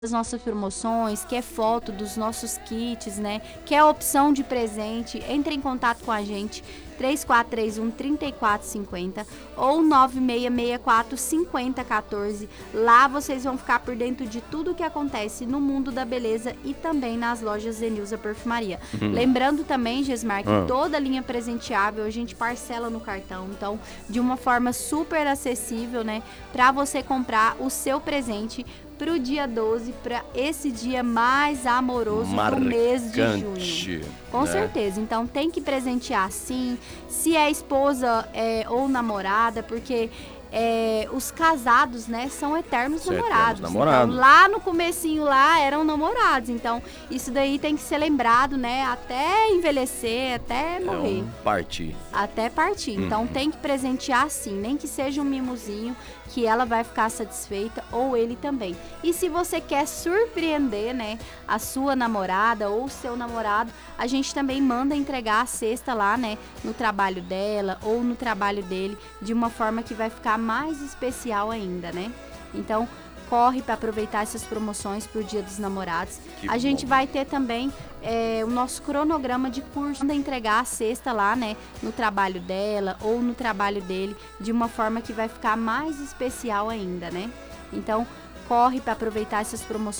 das nossas promoções, quer foto dos nossos kits, né? Quer opção de presente, entre em contato com a gente, 3431-3450 ou 9664-5014. Lá vocês vão ficar por dentro de tudo que acontece no mundo da beleza e também nas lojas Zenilza Perfumaria. Lembrando também, Gesmar, que toda linha presenteável a gente parcela no cartão, então de uma forma super acessível, né? Para você comprar o seu presente para o dia 12, para esse dia mais amoroso do mês de junho. Com certeza. Então tem que presentear sim, se é esposa ou namorada, porque os casados, né, são eternos namorados. Então, lá no comecinho lá eram namorados. Então, isso daí tem que ser lembrado, né, até envelhecer, até morrer. Até partir. Então, tem que presentear sim, nem que seja um mimozinho, que ela vai ficar satisfeita, ou ele também. E se você quer surpreender, né, a sua namorada ou seu namorado, a gente também manda entregar a cesta lá, né, no trabalho dela ou no trabalho dele, de uma forma que vai ficar mais especial ainda, né? Então, corre para aproveitar essas promoções pro Dia dos Namorados. A gente vai ter também o nosso cronograma de curso, de entregar a cesta lá, né, no trabalho dela ou no trabalho dele, de uma forma que vai ficar mais especial ainda, né? Então, corre para aproveitar essas promoções.